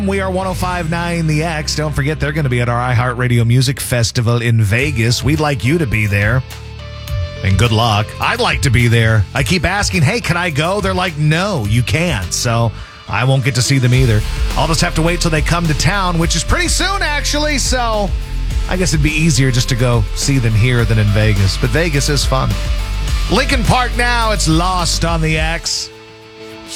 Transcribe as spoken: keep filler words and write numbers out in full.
We are one oh five point nine The X. Don't forget, they're going to be at our iHeartRadio Music Festival in Vegas. We'd like you to be there. And good luck. I'd like to be there. I keep asking, hey, can I go? They're like, no, you can't. So I won't get to see them either. I'll just have to wait till they come to town, which is pretty soon, actually. So I guess it'd be easier just to go see them here than in Vegas. But Vegas is fun. Linkin Park now. It's Lost on The X.